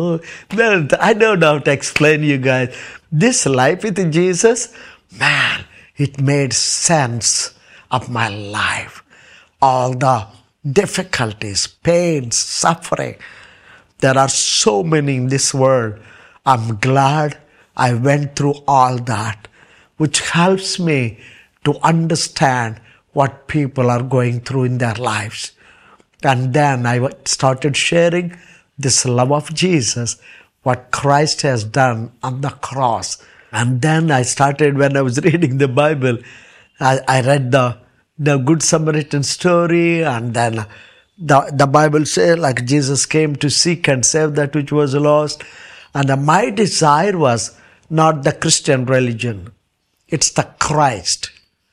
Well, I don't know how to explain you guys. This life with Jesus, man, it made sense of my life. All the difficulties, pains, suffering. There are so many in this world. I'm glad I went through all that, which helps me to understand what people are going through in their lives. And then I started sharing this love of Jesus, what Christ has done on the cross. And then I started, when I was reading the Bible, I read the Good Samaritan story, and then the Bible says, like, Jesus came to seek and save that which was lost. And my desire was not the Christian religion. It's the Christ.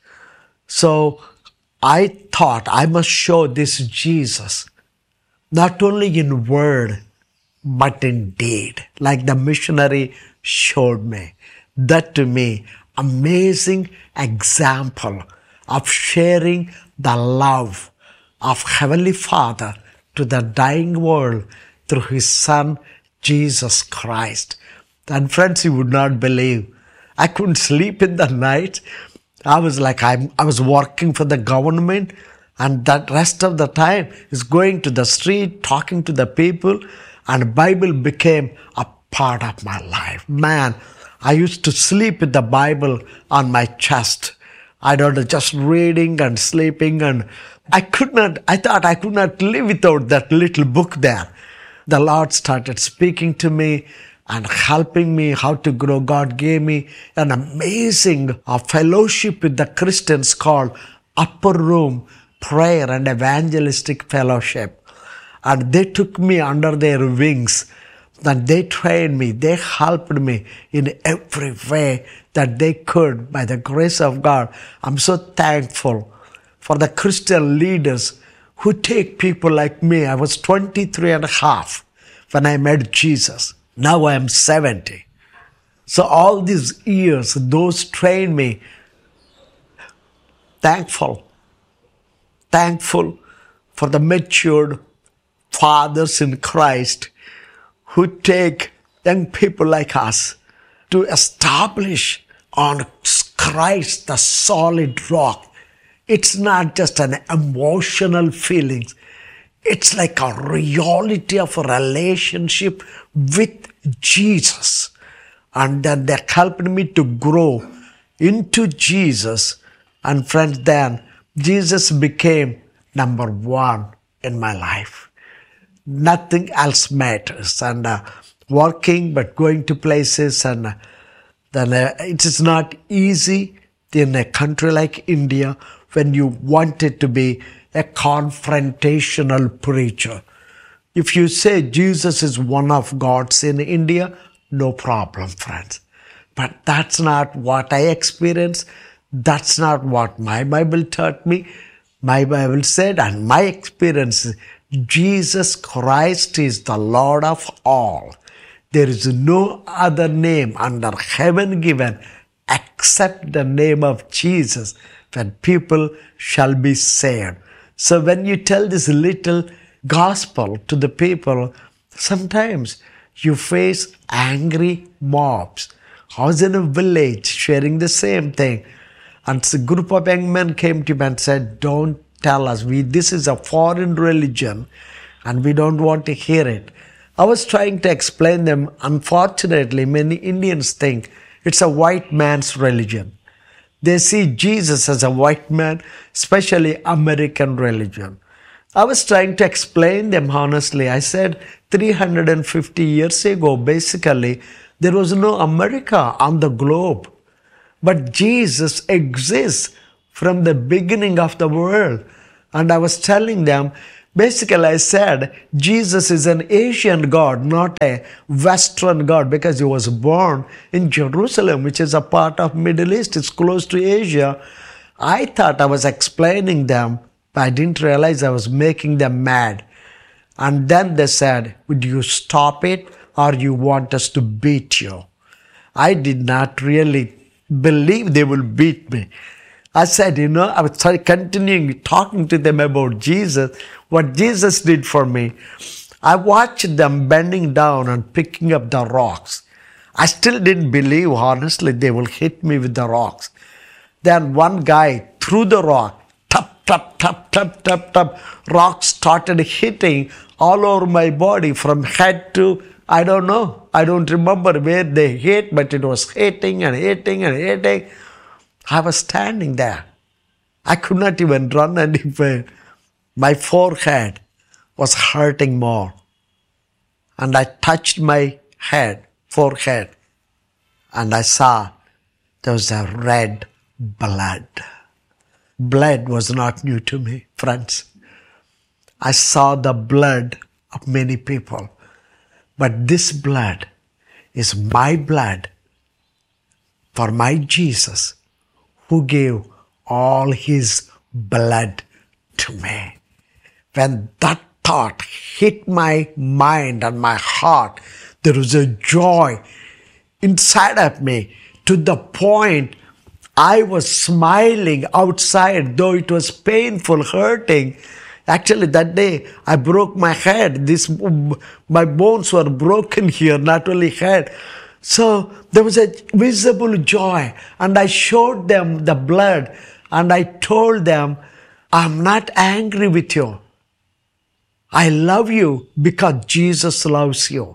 So I thought I must show this Jesus, not only in word, but in deed, like the missionary showed me. That to me, amazing example of sharing the love of Heavenly Father to the dying world through His Son, Jesus Christ. And friends, you would not believe, I couldn't sleep in the night. I was like, I was working for the government, and that rest of the time is going to the street, talking to the people, and Bible became a part of my life. Man, I used to sleep with the Bible on my chest. I don't know, just reading and sleeping, and I thought I could not live without that little book there. The Lord started speaking to me and helping me how to grow. God gave me an amazing fellowship with the Christians called Upper Room Prayer and Evangelistic Fellowship. And they took me under their wings, and they trained me, they helped me in every way that they could by the grace of God. I'm so thankful for the Christian leaders who take people like me. I was 23 and a half when I met Jesus. Now I am 70. So all these years, those trained me. Thankful for the matured fathers in Christ who take young people like us to establish on Christ the solid rock. It's not just an emotional feeling. It's like a reality of a relationship with Jesus. And then they helped me to grow into Jesus. And friends, then Jesus became number one in my life. Nothing else matters. And working, but going to places, and then it is not easy in a country like India when you wanted to be a confrontational preacher. If you say Jesus is one of God's in India, no problem, friends. But that's not what I experienced. That's not what my Bible taught me. My Bible said, and my experience is, Jesus Christ is the Lord of all. There is no other name under heaven given except the name of Jesus when people shall be saved. So when you tell this little gospel to the people, sometimes you face angry mobs. I was in a village sharing the same thing, and a group of young men came to me and said, don't tell us, this is a foreign religion and we don't want to hear it. I was trying to explain them. Unfortunately, many Indians think it's a white man's religion. They see Jesus as a white man, especially American religion. I was trying to explain them honestly. I said 350 years ago, basically, there was no America on the globe. But Jesus exists from the beginning of the world. And I was telling them, basically I said, Jesus is an Asian God, not a Western God, because he was born in Jerusalem, which is a part of Middle East. It's close to Asia. I thought I was explaining them, but I didn't realize I was making them mad. And then they said, would you stop it, or you want us to beat you? I did not really believe they will beat me. I said, I was continuing talking to them about Jesus, what Jesus did for me. I watched them bending down and picking up the rocks. I still didn't believe, honestly, they will hit me with the rocks. Then one guy threw the rock, tap, tap, tap, tap, tap, tap. Rocks started hitting all over my body from head to, I don't know. I don't remember where they hit, but it was hitting and hitting and hitting. I was standing there. I could not even run anywhere. My forehead was hurting more. And I touched my forehead, and I saw there was a red blood. Blood was not new to me, friends. I saw the blood of many people. But this blood is my blood for my Jesus, who gave all his blood to me. When that thought hit my mind and my heart, there was a joy inside of me to the point I was smiling outside, though it was painful, hurting. Actually, that day, I broke my head. My bones were broken here, not only head. So there was a visible joy. And I showed them the blood. And I told them, I'm not angry with you. I love you because Jesus loves you.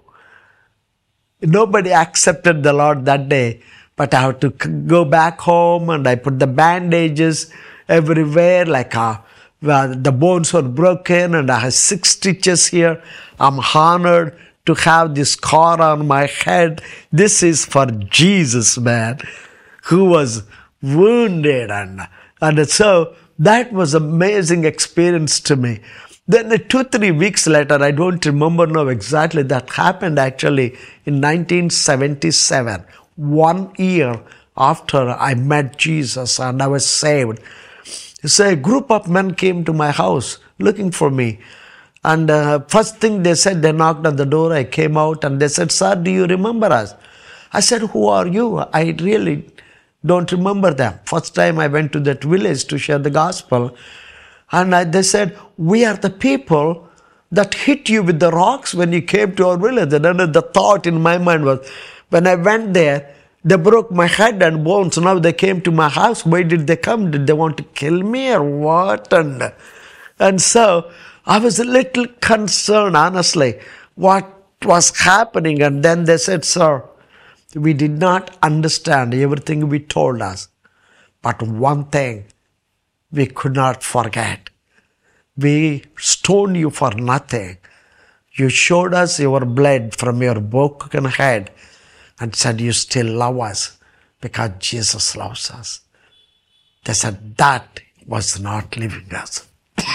Nobody accepted the Lord that day. But I had to go back home, and I put the bandages everywhere, like the bones were broken, and I have 6 stitches here. I'm honored to have this scar on my head. This is for Jesus, man, who was wounded. And so that was an amazing experience to me. Then 2-3 weeks later, I don't remember now exactly, that happened actually in 1977. 1 year after I met Jesus and I was saved. So a group of men came to my house looking for me. And first thing they said, they knocked on the door. I came out and they said, "Sir, do you remember us?" I said, "Who are you? I really don't remember them." First time I went to that village to share the gospel. And they said, "We are the people that hit you with the rocks when you came to our village." And then the thought in my mind was, when I went there, they broke my head and bones. Now they came to my house. Why did they come? Did they want to kill me or what? And so I was a little concerned, honestly, what was happening. And then they said, "Sir, we did not understand everything we told us. But one thing we could not forget. We stoned you for nothing. You showed us your blood from your broken head and said you still love us because Jesus loves us." They said that was not leaving us.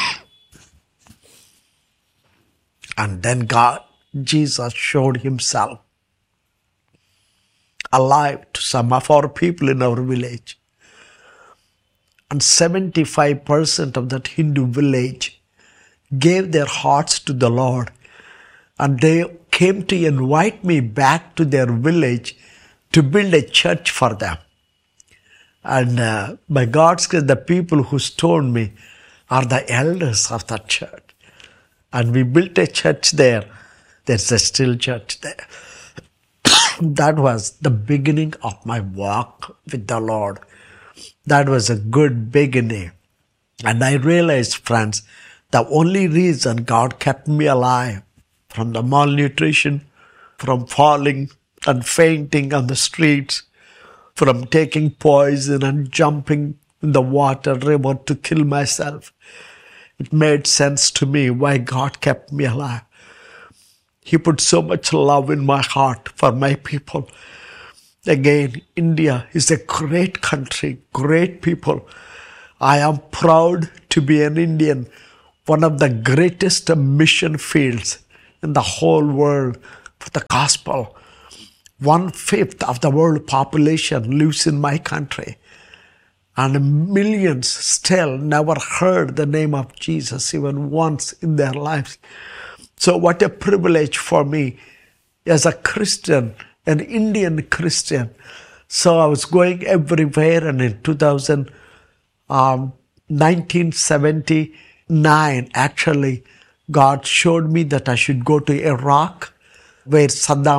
And then Jesus showed himself alive to some of our people in our village. And 75% of that Hindu village gave their hearts to the Lord. And they came to invite me back to their village to build a church for them. And by God's grace, the people who stoned me are the elders of that church. And we built a church there. There's a still church there. That was the beginning of my walk with the Lord. That was a good beginning. And I realized, friends, the only reason God kept me alive from the malnutrition, from falling and fainting on the streets, from taking poison and jumping in the water river to kill myself. It made sense to me why God kept me alive. He put so much love in my heart for my people. Again, India is a great country, great people. I am proud to be an Indian, one of the greatest mission fields in the whole world for the gospel. 1/5 of the world population lives in my country. And millions still never heard the name of Jesus even once in their lives. So what a privilege for me as a Christian, an Indian Christian. So I was going everywhere, and in 1979, actually, God showed me that I should go to Iraq, where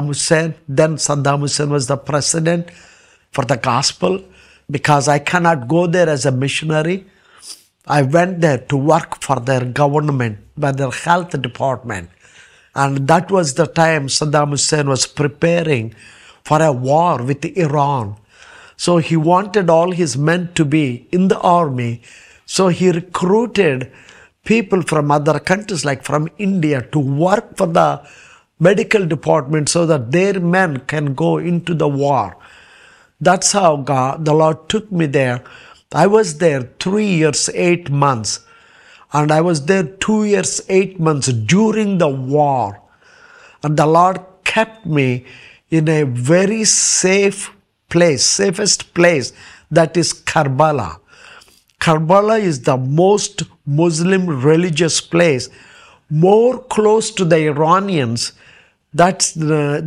then Saddam Hussein was the president, for the gospel. Because I cannot go there as a missionary, I went there to work for their government, by their health department. And that was the time Saddam Hussein was preparing for a war with Iran. So he wanted all his men to be in the army. So he recruited people from other countries, like from India, to work for the medical department so that their men can go into the war. That's how the Lord took me there. I was there 3 years, 8 months. And I was there 2 years, 8 months during the war. And the Lord kept me in a very safe place, safest place, that is Karbala. Karbala is the most Muslim religious place, more close to the Iranians. That's the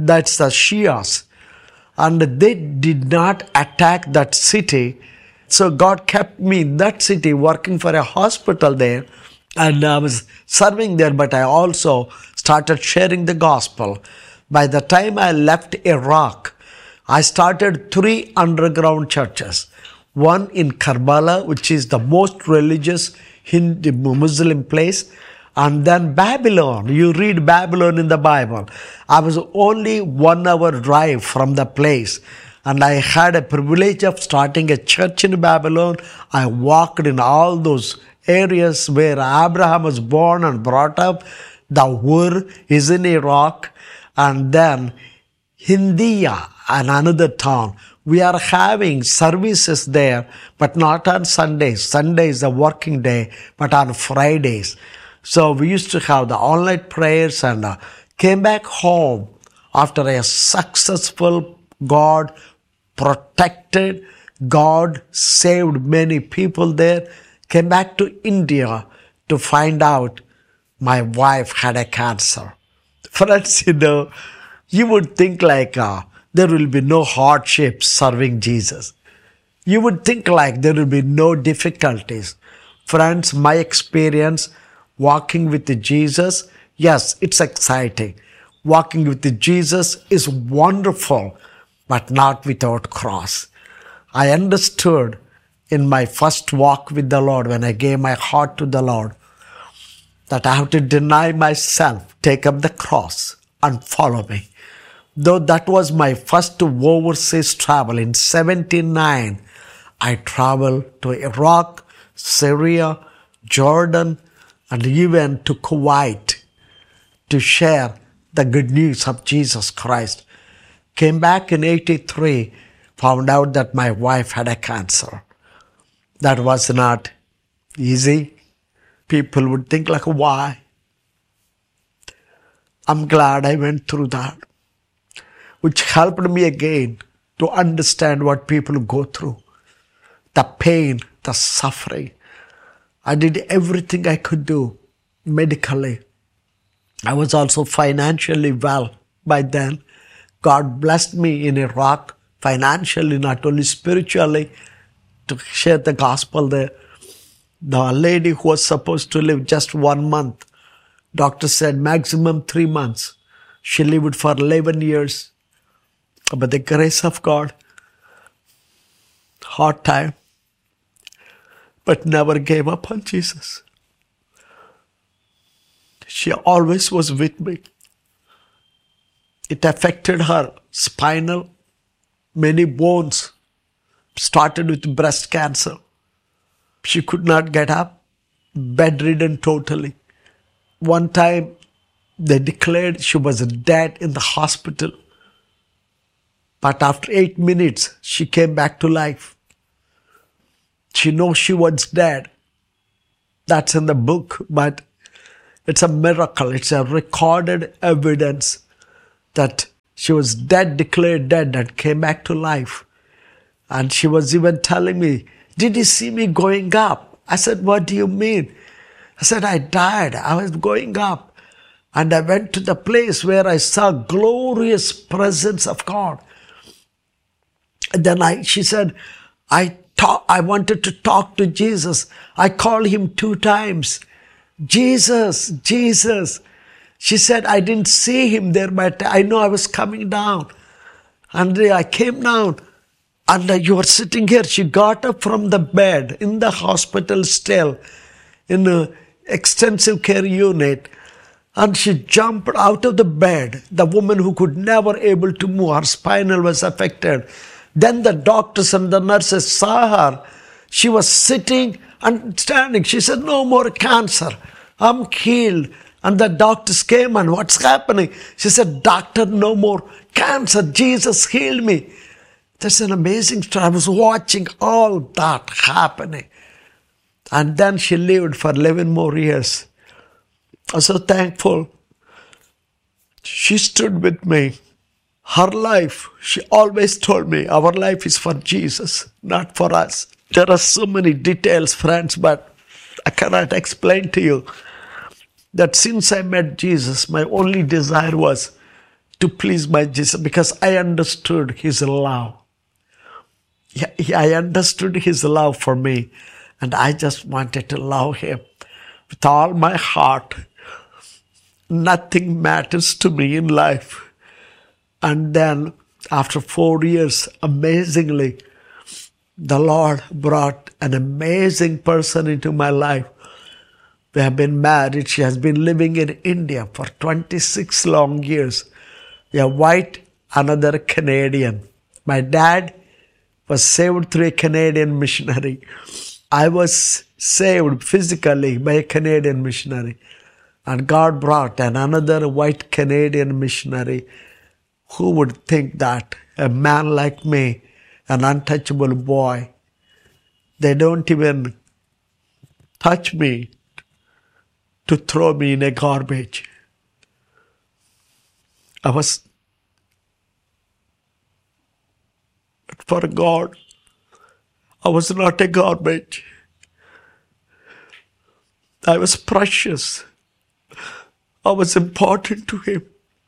Shias. And they did not attack that city. So God kept me in that city working for a hospital there. And I was serving there, but I also started sharing the gospel. By the time I left Iraq, I started 3 underground churches. One in Karbala, which is the most religious Hindu Muslim place. And then Babylon. You read Babylon in the Bible. I was only 1 hour drive from the place. And I had a privilege of starting a church in Babylon. I walked in all those areas where Abraham was born and brought up. The Ur is in Iraq. And then Hindiya, and another town. We are having services there, but not on Sundays. Sunday is a working day, but on Fridays. So we used to have the all-night prayers, and came back home after a successful, God protected, God saved many people there. Came back to India to find out my wife had a cancer. Friends, you would think like there will be no hardships serving Jesus. You would think like there will be no difficulties. Friends, my experience walking with Jesus, yes, it's exciting. Walking with Jesus is wonderful, but not without cross. I understood in my first walk with the Lord, when I gave my heart to the Lord, that I have to deny myself, take up the cross, and follow me. Though that was my first overseas travel in 1979, I traveled to Iraq, Syria, Jordan, and even to Kuwait to share the good news of Jesus Christ. Came back in 1983, found out that my wife had a cancer. That was not easy. People would think like, why? I'm glad I went through that, which helped me again to understand what people go through. The pain, the suffering. I did everything I could do medically. I was also financially well by then. God blessed me in Iraq financially, not only spiritually, to share the gospel there. The lady who was supposed to live just 1 month, doctor said maximum 3 months. She lived for 11 years. By the grace of God, hard time, but never gave up on Jesus. She always was with me. It affected her spinal, many bones, started with breast cancer. She could not get up, bedridden totally. One time, they declared she was dead in the hospital. But after 8 minutes, she came back to life. She knows she was dead. That's in the book, but it's a miracle. It's a recorded evidence that she was dead, declared dead, and came back to life. And she was even telling me, did you see me going up? I said, what do you mean? I said, I died. I was going up. And I went to the place where I saw glorious presence of God. And then she said, I wanted to talk to Jesus. I called him 2 times. Jesus, Jesus. She said, I didn't see him there, but I know I was coming down. And I came down, and you were sitting here. She got up from the bed in the hospital still, in an extensive care unit, and she jumped out of the bed. The woman who could never able to move, her spinal was affected. Then the doctors and the nurses saw her. She was sitting and standing. She said, no more cancer. I'm healed. And the doctors came and what's happening? She said, doctor, no more cancer. Jesus healed me. That's an amazing story. I was watching all that happening. And then she lived for 11 more years. I'm so thankful. She stood with me. Her life, she always told me, our life is for Jesus, not for us. There are so many details, friends, but I cannot explain to you that since I met Jesus, my only desire was to please my Jesus because I understood his love. I understood his love for me, and I just wanted to love him with all my heart. Nothing matters to me in life. And then after 4 years, amazingly, the Lord brought an amazing person into my life. We have been married. She has been living in India for 26 long years. A white, another Canadian. My dad was saved through a Canadian missionary. I was saved physically by a Canadian missionary. And God brought another white Canadian missionary. Who would think that a man like me, an untouchable boy, they don't even touch me to throw me in a garbage. But for God, I was not a garbage. I was precious. I was important to him.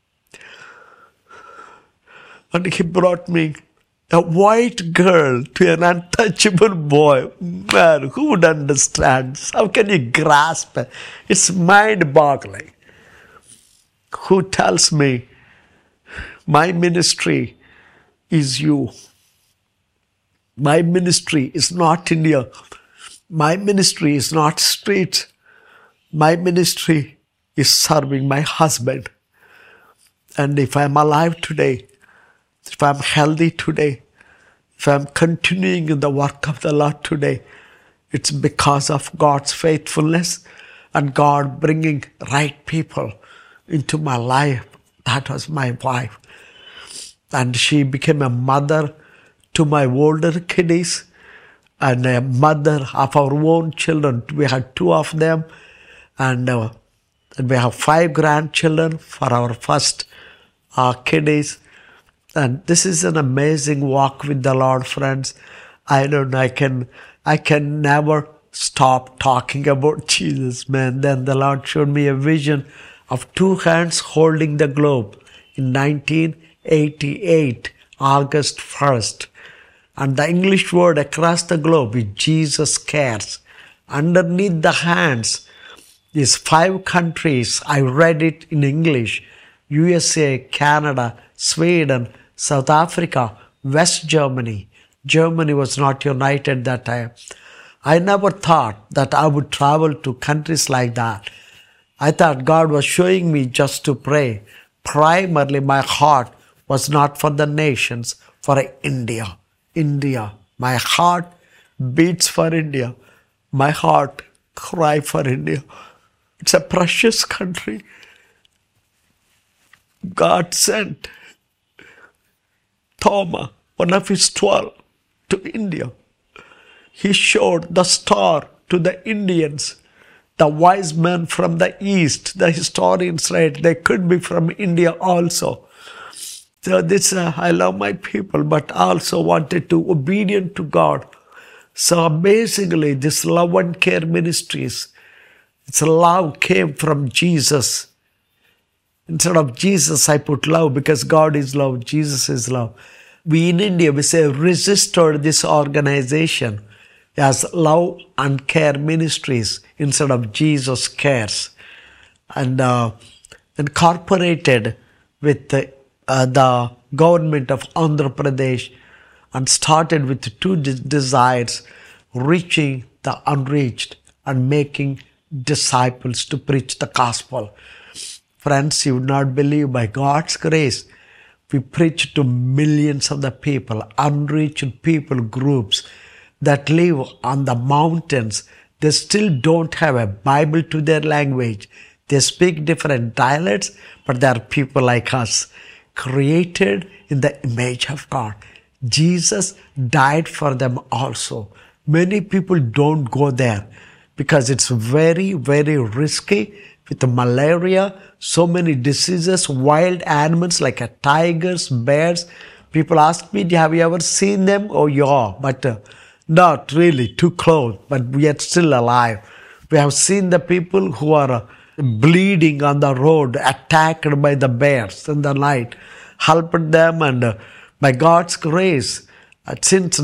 And he brought me a white girl to an untouchable boy. Man, who would understand? How can you grasp it? It's mind-boggling. Who tells me my ministry is you? My ministry is not India. My ministry is not streets. My ministry is serving my husband. And if I'm alive today, if I'm healthy today, if I'm continuing in the work of the Lord today, it's because of God's faithfulness and God bringing right people into my life. That was my wife. And she became a mother to my older kiddies and a mother of our own children. We had 2 of them, and we have 5 grandchildren for our first kiddies. And this is an amazing walk with the Lord, friends. I can never stop talking about Jesus, man. Then the Lord showed me a vision of 2 hands holding the globe in 1988, August 1st. And the English word across the globe is Jesus cares. Underneath the hands is 5 countries. I read it in English: USA, Canada, Sweden, South Africa, West Germany. Germany was not united that time. I never thought that I would travel to countries like that. I thought God was showing me just to pray. Primarily, my heart was not for the nations, for India. India. My heart beats for India. My heart cries for India. It's a precious country. God sent Thomas, one of his 12, to India. He showed the star to the Indians. The wise men from the East, the historians write, they could be from India also. So I love my people, but also wanted to be obedient to God. So amazingly, this love and care ministries, its love came from Jesus. Instead of Jesus, I put love because God is love, Jesus is love. We in India, we say registered this organization as Love and Care Ministries instead of Jesus Cares, and incorporated with the government of Andhra Pradesh, and started with two desires: reaching the unreached and making disciples to preach the gospel. Friends, you would not believe, by God's grace, we preach to millions of the people, unreached people groups that live on the mountains. They still don't have a Bible to their language. They speak different dialects, but they are people like us, created in the image of God. Jesus died for them also. Many people don't go there because it's very, very risky with the malaria, so many diseases, wild animals like tigers, bears. People ask me, have you ever seen them? Oh, yeah, but not really too close, but we are still alive. We have seen the people who are bleeding on the road, attacked by the bears in the night, helped them, and by God's grace, since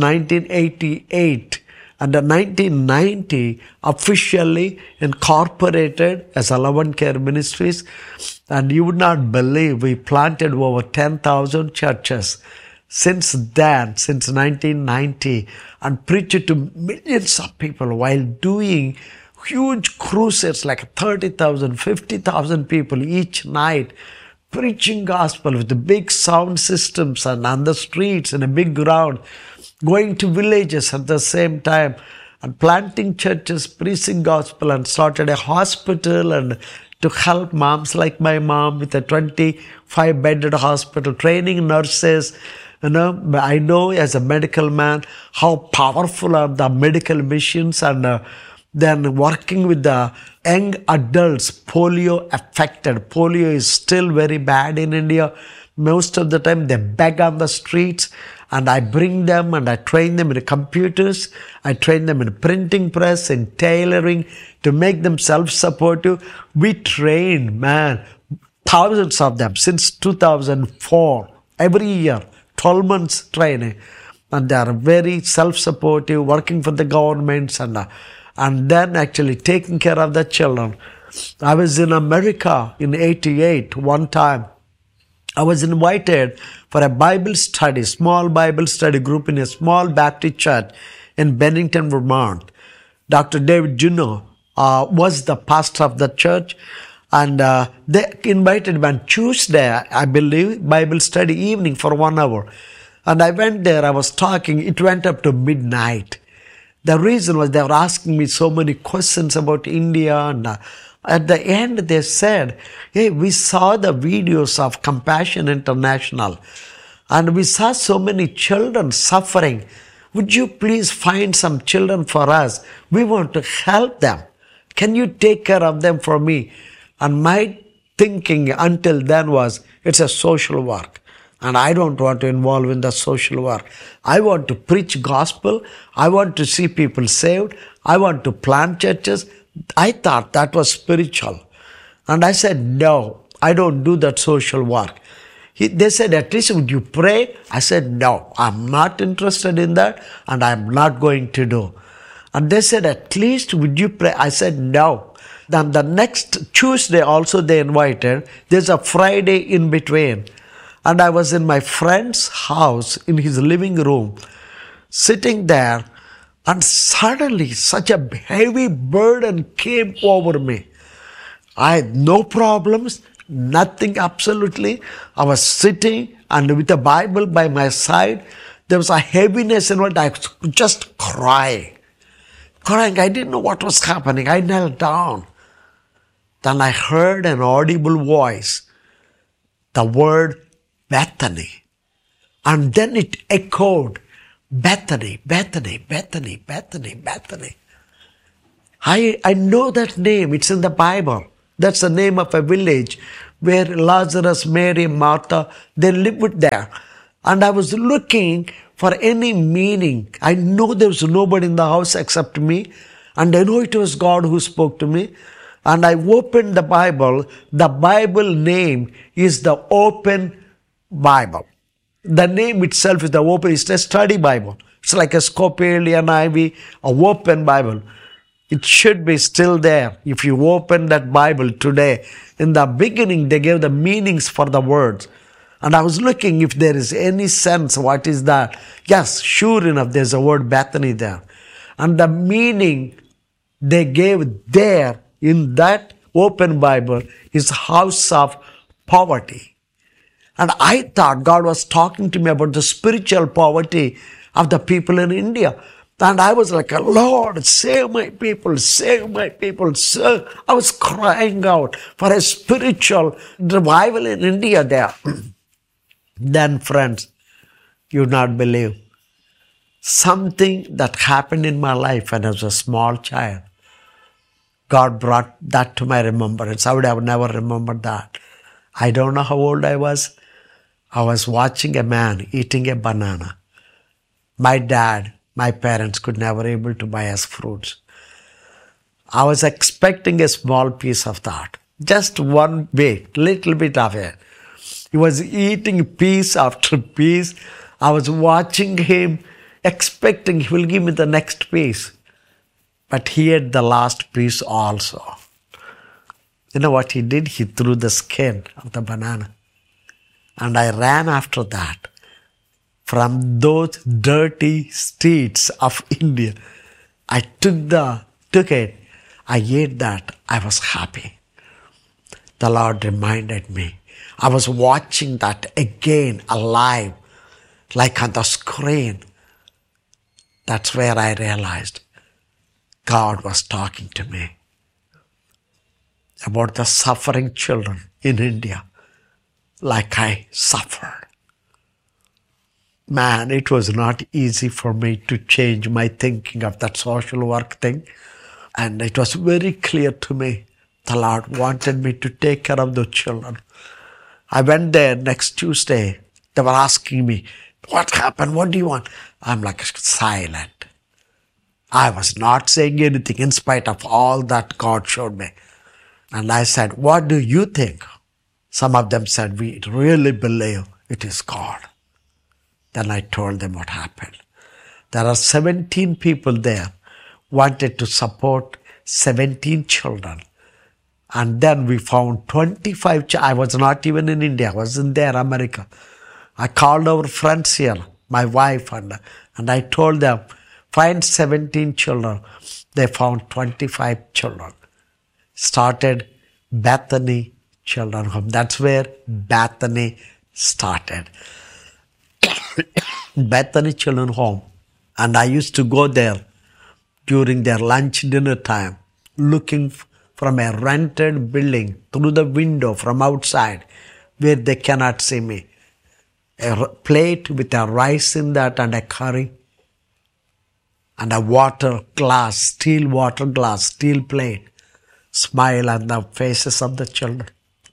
1988, and in 1990, officially incorporated as Love and Care Ministries. And you would not believe, we planted over 10,000 churches since then, since 1990, and preached to millions of people while doing huge crusades, like 30,000, 50,000 people each night, preaching gospel with the big sound systems and on the streets in a big ground, going to villages at the same time, and planting churches, preaching gospel, and started a hospital and to help moms like my mom with a 25-bedded hospital, training nurses. I know as a medical man how powerful are the medical missions, and then working with the young adults, polio affected. Polio is still very bad in India. Most of the time they beg on the streets, and I bring them and I train them in computers. I train them in printing press, in tailoring, to make them self-supportive. We train, thousands of them since 2004. Every year, 12 months training. And they are very self-supportive, working for the governments, and then actually taking care of the children. I was in America in 88 one time. I was invited for a Bible study, small Bible study group in a small Baptist church in Bennington, Vermont. Dr. David Juno was the pastor of the church, and they invited me on Tuesday, I believe, Bible study evening for 1 hour. And I went there, I was talking, it went up to midnight. The reason was they were asking me so many questions about India, and at the end they said, hey, we saw the videos of Compassion International and we saw so many children suffering. Would you please find some children for us? We want to help them. Can you take care of them for me? And my thinking until then was, it's a social work. And I don't want to involve in the social work. I want to preach gospel. I want to see people saved. I want to plant churches. I thought that was spiritual. And I said, no, I don't do that social work. They said, at least would you pray? I said, no, I'm not interested in that and I'm not going to do. And they said, at least would you pray? I said, no. Then the next Tuesday also they invited. There's a Friday in between. And I was in my friend's house in his living room, sitting there, and suddenly such a heavy burden came over me. I had no problems, nothing absolutely. I was sitting and with the Bible by my side. There was a heaviness in what I could just crying. I didn't know what was happening. I knelt down. Then I heard an audible voice, the word Bethany. And then it echoed, Bethany, Bethany, Bethany, Bethany, Bethany. I know that name. It's in the Bible. That's the name of a village where Lazarus, Mary, Martha, they lived there. And I was looking for any meaning. I know there was nobody in the house except me. And I know it was God who spoke to me. And I opened the Bible. The Bible name is the Open Bible. The name itself is the Open. It's a study Bible. It's like a Scofield, NIV, a open Bible. It should be still there. If you open that Bible today, in the beginning, they gave the meanings for the words. And I was looking if there is any sense, what is that? Yes, sure enough, there's a word Bethany there. And the meaning they gave there in that open Bible is house of poverty. And I thought God was talking to me about the spiritual poverty of the people in India. And I was like, Lord, save my people, save my people. So I was crying out for a spiritual revival in India there. Then, friends, you not believe. Something that happened in my life when I was a small child, God brought that to my remembrance. I would have never remembered that. I don't know how old I was. I was watching a man eating a banana. My dad, my parents could never able to buy us fruits. I was expecting a small piece of that. Just one bit, little bit of it. He was eating piece after piece. I was watching him, expecting he will give me the next piece. But he ate the last piece also. You know what he did? He threw the skin of the banana. And I ran after that. From those dirty streets of India, I took it. I ate that. I was happy. The Lord reminded me. I was watching that again, alive, like on the screen. That's where I realized God was talking to me about the suffering children in India, like I suffered. Man, it was not easy for me to change my thinking of that social work thing. And it was very clear to me, the Lord wanted me to take care of those children. I went there next Tuesday. They were asking me, what happened? What do you want? I'm like silent. I was not saying anything in spite of all that God showed me. And I said, what do you think? Some of them said, we really believe it is God. Then I told them what happened. There are 17 people there wanted to support 17 children. And then we found 25. I was not even in India. I was in there, America. I called our friends here, my wife, and I told them, find 17 children. They found 25 children. Started Bethany Children Home. That's where Bethany started. Bethany Children Home. And I used to go there during their lunch dinner time, looking from a rented building through the window from outside where they cannot see me. A plate with a rice in that and a curry and a water glass, steel water glass, steel plate. Smile on the faces of the children.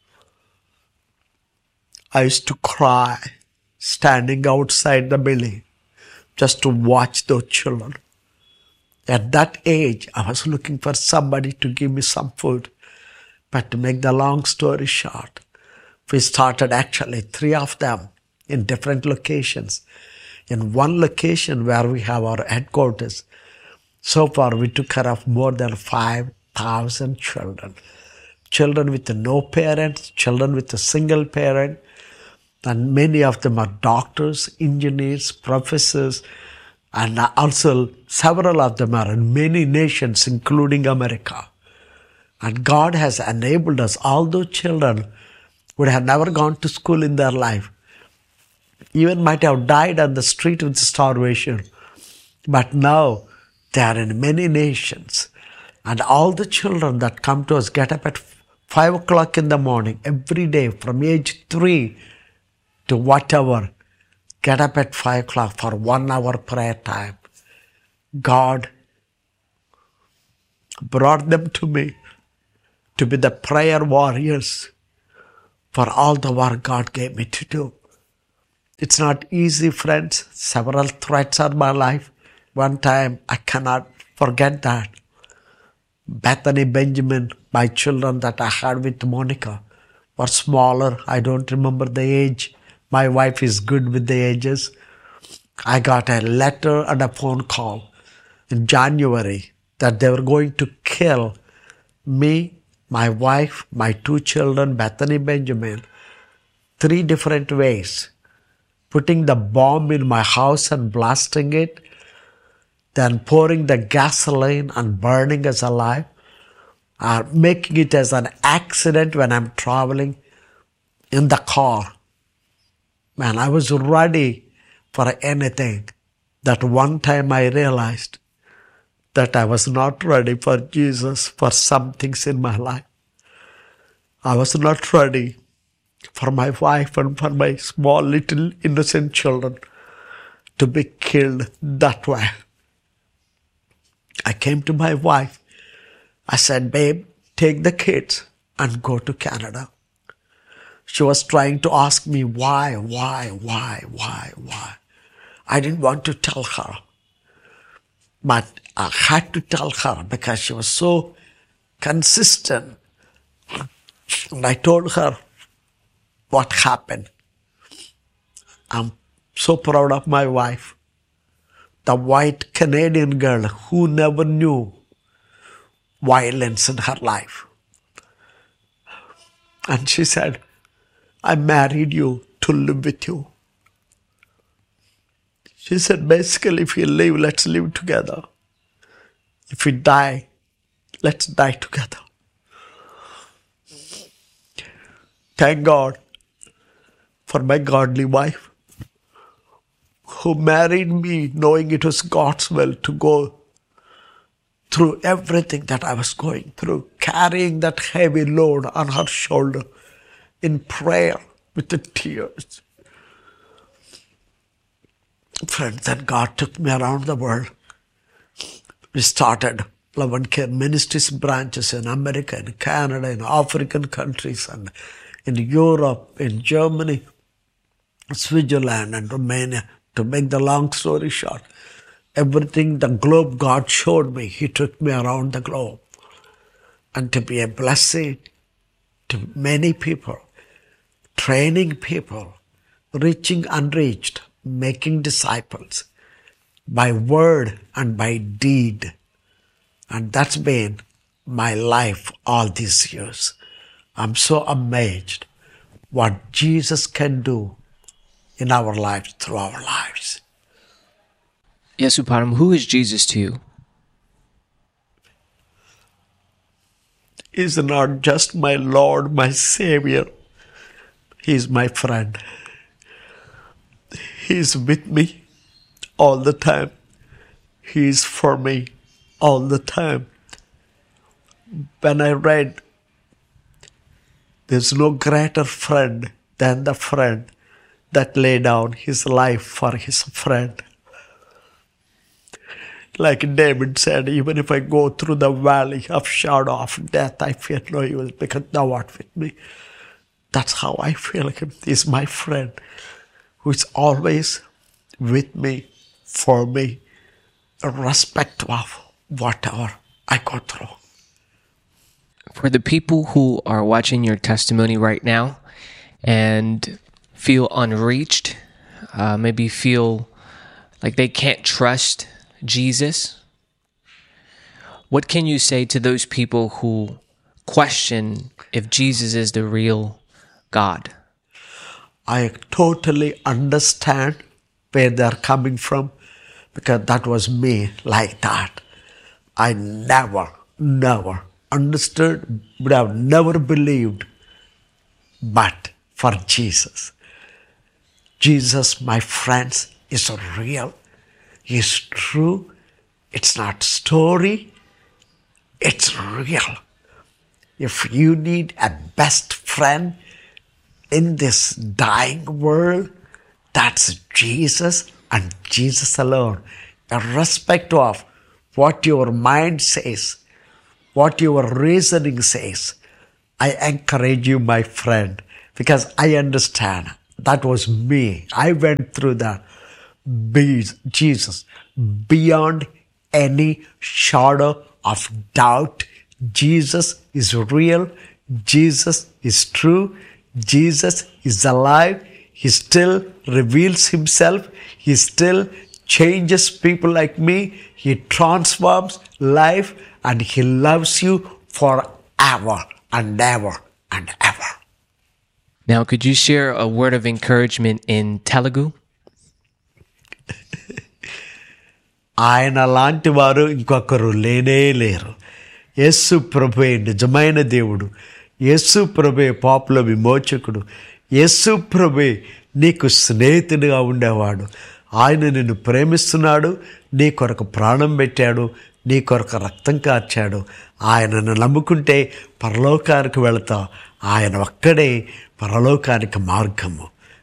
I used to cry standing outside the building just to watch those children. At that age, I was looking for somebody to give me some food. But to make the long story short, we started actually 3 of them in different locations. In one location where we have our headquarters, so far we took care of more than 5,000 children. Children with no parents, children with a single parent, and many of them are doctors, engineers, professors, and also several of them are in many nations, including America. And God has enabled us. All those children would have never gone to school in their life, even might have died on the street with starvation. But now they are in many nations. And all the children that come to us get up at 5 o'clock in the morning every day from age 3 to whatever. Get up at 5 o'clock for 1 hour prayer time. God brought them to me to be the prayer warriors for all the work God gave me to do. It's not easy, friends. Several threats are my life. One time, I cannot forget that. Bethany Benjamin, my children that I had with Monica, were smaller. I don't remember the age. My wife is good with the ages. I got a letter and a phone call in January that they were going to kill me, my wife, my 2 children, Bethany, Benjamin, 3 different ways. Putting the bomb in my house and blasting it, then pouring the gasoline and burning us alive, or making it as an accident when I'm traveling in the car. Man, I was ready for anything. That one time I realized that I was not ready for Jesus for some things in my life. I was not ready for my wife and for my small little innocent children to be killed that way. I came to my wife. I said, babe, take the kids and go to Canada. She was trying to ask me why. I didn't want to tell her. But I had to tell her because she was so consistent. And I told her what happened. I'm so proud of my wife. The white Canadian girl who never knew violence in her life. And she said, I married you to live with you. She said, basically, if you live, let's live together. If we die, let's die together. Thank God for my godly wife who married me knowing it was God's will to go through everything that I was going through, carrying that heavy load on her shoulder in prayer with the tears. Friends, then God took me around the world. We started Love and Care Ministries branches in America, in Canada, in African countries, and in Europe, in Germany, Switzerland, and Romania. To make the long story short, everything the globe God showed me, He took me around the globe. And to be a blessing to many people, training people, reaching unreached, making disciples by word and by deed. And that's been my life all these years. I'm so amazed what Jesus can do in our lives, through our lives. Yes, Upadam, who is Jesus to you? He's not just my Lord, my Savior. He's my friend. He's with me all the time. He's for me all the time. When I read, there's no greater friend than the friend that laid down his life for his friend. Like David said, even if I go through the valley of shadow of death, I fear no evil because thou art with me. That's how I feel him. He's my friend who is always with me, for me, irrespective of whatever I go through. For the people who are watching your testimony right now and feel unreached, maybe feel like they can't trust Jesus, what can you say to those people who question if Jesus is the real God? I totally understand where they're coming from because that was me like that. I never understood, would have never believed, but for Jesus. Jesus, my friends, is real. He's true. It's not story. It's real. If you need a best friend in this dying world, that's Jesus and Jesus alone. Irrespective of what your mind says, what your reasoning says, I encourage you, my friend, because I understand that was me. I went through that. Jesus, beyond any shadow of doubt, Jesus is real. Jesus is true. Jesus is alive. He still reveals himself. He still changes people like me. He transforms life, and he loves you forever and ever and ever. Now, could you share a word of encouragement in Telugu? ఆయన లాంటి వారు ఇంకొకరు లేనే లేరు. యేసు ప్రభువే నిజమైన దేవుడు. యేసు ప్రభువే పాపుల విమోచకుడు. యేసు ప్రభువే నీకు స్నేహితుడిగా ఉండేవాడు. ఆయన నిన్ను ప్రేమిస్తున్నాడు. నీ కొరకు ప్రాణం పెట్టాడు. నీ కొరకు రక్తం కార్చాడు. ఆయనను నమ్ముకుంటే పరలోకానికి వెళతావు. ఆయన ఒక్కడే పరలోకానికి మార్గము.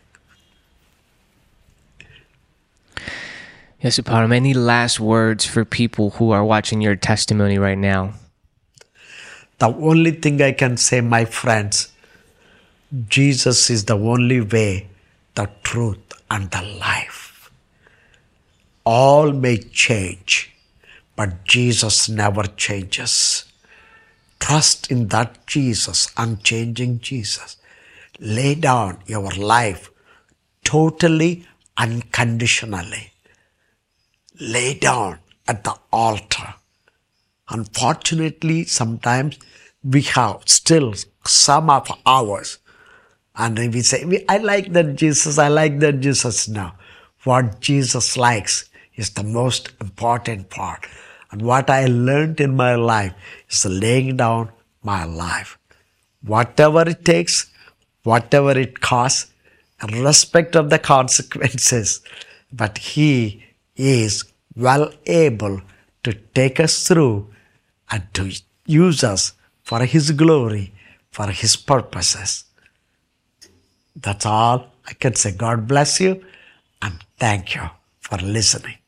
Yes, Suparam, any last words for people who are watching your testimony right now? The only thing I can say, my friends, Jesus is the only way, the truth, and the life. All may change, but Jesus never changes. Trust in that Jesus, unchanging Jesus. Lay down your life totally, unconditionally. Lay down at the altar. Unfortunately, sometimes we have still some of ours, and we say, I like that Jesus, I like that Jesus. Now, what Jesus likes is the most important part. And what I learned in my life is laying down my life. Whatever it takes, whatever it costs, irrespective of the consequences, but He is well able to take us through and to use us for His glory, for His purposes. That's all I can say. God bless you, and thank you for listening.